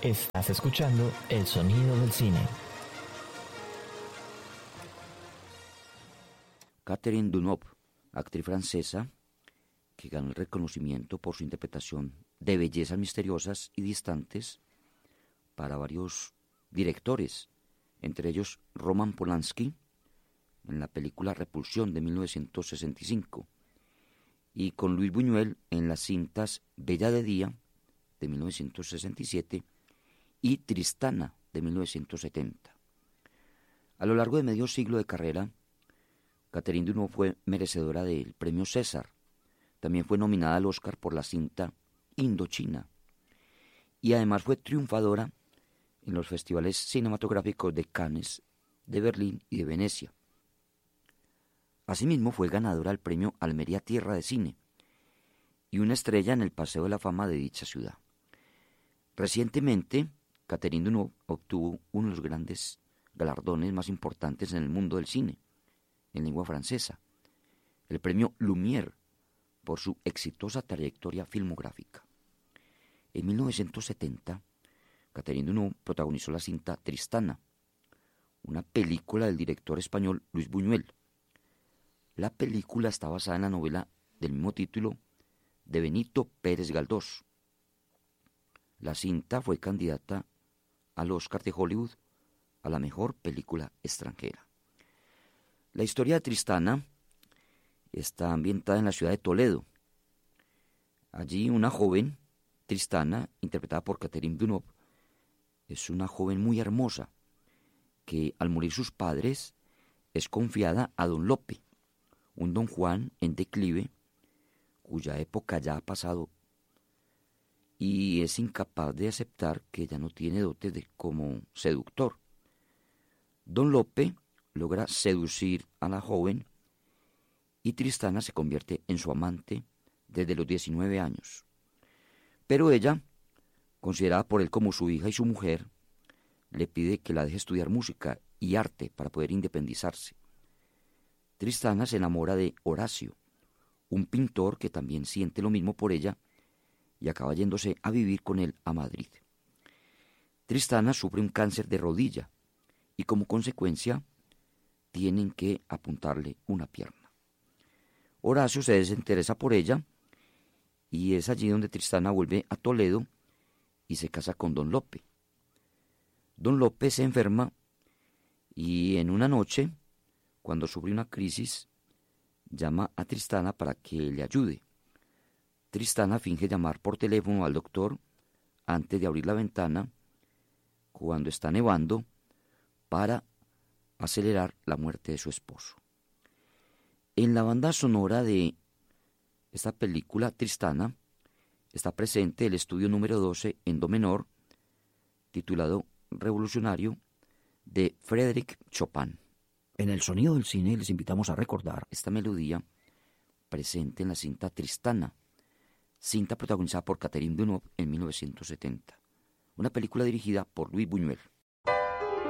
Estás escuchando El Sonido del Cine. Catherine Deneuve, actriz francesa que ganó el reconocimiento por su interpretación de bellezas misteriosas y distantes para varios directores, entre ellos Roman Polanski en la película Repulsión de 1965 y con Luis Buñuel en las cintas Bella de Día de 1967 y Tristana de 1970. A lo largo de medio siglo de carrera, Catherine Deneuve fue merecedora del premio César. También fue nominada al Oscar por la cinta Indochina y además fue triunfadora en los festivales cinematográficos de Cannes, de Berlín y de Venecia. Asimismo fue ganadora del premio Almería Tierra de Cine y una estrella en el Paseo de la Fama de dicha ciudad. Recientemente, Catherine Deneuve obtuvo uno de los grandes galardones más importantes en el mundo del cine, en lengua francesa, el premio Lumière, por su exitosa trayectoria filmográfica. En 1970, Catherine Deneuve protagonizó la cinta Tristana, una película del director español Luis Buñuel. La película está basada en la novela del mismo título de Benito Pérez Galdós. La cinta fue candidata al Oscar de Hollywood a la mejor película extranjera. La historia de Tristana está ambientada en la ciudad de Toledo. Allí una joven, Tristana, interpretada por Catherine Deneuve, es una joven muy hermosa que al morir sus padres es confiada a don Lope, un don Juan en declive, cuya época ya ha pasado, y es incapaz de aceptar que ella no tiene dotes como seductor. Don Lope logra seducir a la joven y Tristana se convierte en su amante desde los 19 años. Pero ella, considerada por él como su hija y su mujer, le pide que la deje estudiar música y arte para poder independizarse. Tristana se enamora de Horacio, un pintor que también siente lo mismo por ella y acaba yéndose a vivir con él a Madrid. Tristana sufre un cáncer de rodilla y como consecuencia tienen que apuntarle una pierna. Horacio se desinteresa por ella y es allí donde Tristana vuelve a Toledo y se casa con don Lope. Don Lope se enferma y en una noche, cuando sufre una crisis, llama a Tristana para que le ayude. Tristana finge llamar por teléfono al doctor antes de abrir la ventana cuando está nevando para acelerar la muerte de su esposo. En la banda sonora de esta película Tristana está presente el estudio número 12 en do menor, titulado Revolucionario, de Frédéric Chopin. En el Sonido del Cine les invitamos a recordar esta melodía presente en la cinta Tristana, cinta protagonizada por Catherine Deneuve en 1970, una película dirigida por Luis Buñuel.